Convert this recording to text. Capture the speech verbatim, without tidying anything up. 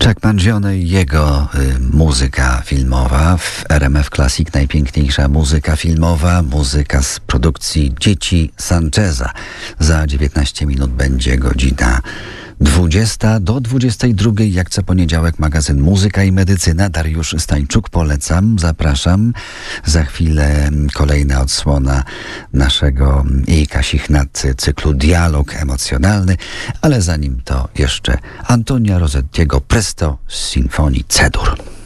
Chuck Mangione i jego y, muzyka filmowa w R M F Classic. Najpiękniejsza muzyka filmowa, muzyka z produkcji Dzieci Sancheza. Za dziewiętnaście minut będzie godzina dwudziesta do dwudziestej drugiej, jak co poniedziałek, magazyn Muzyka i Medycyna. Dariusz Stańczuk, polecam, zapraszam. Za chwilę kolejna odsłona naszego i Kasi Chnacy cyklu Dialog emocjonalny, ale zanim to jeszcze Antonia Rosettiego Presto z Sinfonii C-dur.